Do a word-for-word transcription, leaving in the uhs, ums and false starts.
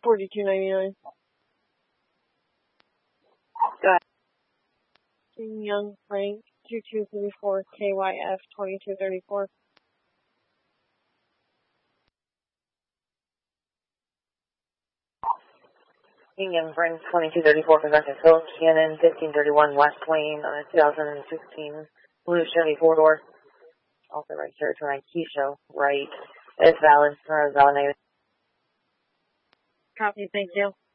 forty-two ninety-nine. Go ahead. King Young Frank, two two three four K Y F twenty-two thirty-four. King Young Frank, twenty-two thirty-four, Progressive Hill, Cannon, fifteen thirty-one West Wayne, on a two thousand sixteen blue Chevy four-door. Also right here, turn on Keisha, right. It's valid, or valid negative. Copy, thank you.